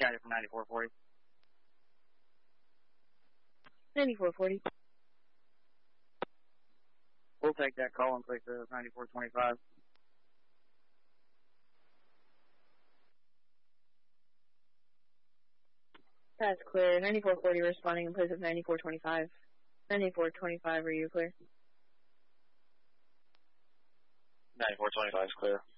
County from 9440. 9440. We'll take that call in place of 9425. That's clear. 9440 responding in place of 9425. 9425, are you clear? 9425 is clear.